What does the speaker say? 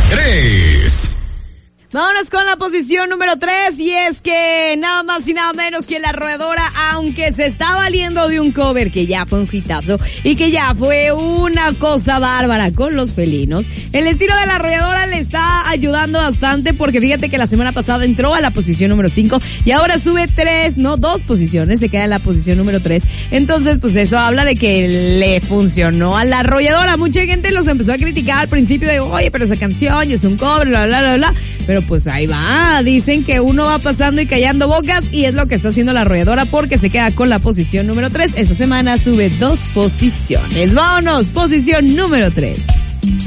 3. Vámonos con la posición número 3, y es que nada más y nada menos que La Arrolladora, aunque se está valiendo de un cover que ya fue un hitazo y que ya fue una cosa bárbara con los felinos, el estilo de La Arrolladora le está ayudando bastante, porque fíjate que la semana pasada entró a la posición número 5 y ahora sube 2 posiciones, se queda en la posición número 3. Entonces, pues eso habla de que le funcionó a La Arrolladora. Mucha gente los empezó a criticar al principio de, oye, pero esa canción ya es un cover, bla, bla, bla, bla. Pero pues ahí va, dicen que uno va pasando y callando bocas, y es lo que está haciendo La Arrolladora, porque se queda con la posición número 3. Esta semana sube 2 posiciones. Vámonos, posición número 3.